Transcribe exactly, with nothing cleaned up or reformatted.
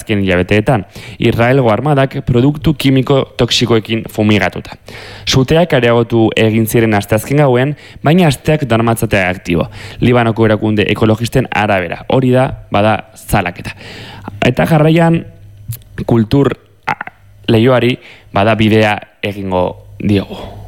azken hilabeteetan, Israelgo armadak produktu kimiko toksikoekin fumigatuta. Suteak areagotu egin ziren asteazken gauen, baina asteak darmatzatea aktibo. Libanoko erakunde ekologisten arabera, hori da, bada zalaketa. Eta jarraian, kultur lehioari, bada bidea egingo diogu.